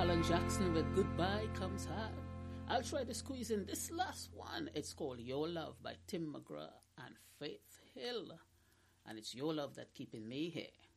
Alan Jackson with Goodbye Comes Hard. I'll try to squeeze in this last one. It's called Your Love by Tim McGraw and Faith Hill. And it's your love that's keeping me here.